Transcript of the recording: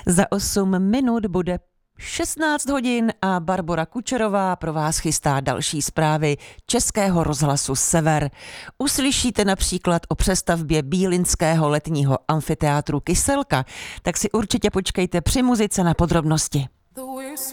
Za 8 minut bude 16 hodin a Barbora Kučerová pro vás chystá další zprávy Českého rozhlasu Sever. Uslyšíte například o přestavbě bílinského letního amfiteátru Kyselka, tak si určitě počkejte při muzice na podrobnosti.